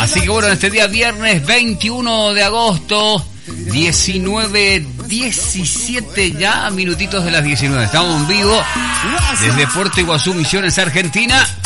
Así que bueno, este día viernes 21 de agosto, 19:17 ya, minutitos de las 19. Estamos en vivo desde Puerto Iguazú, Misiones, Argentina.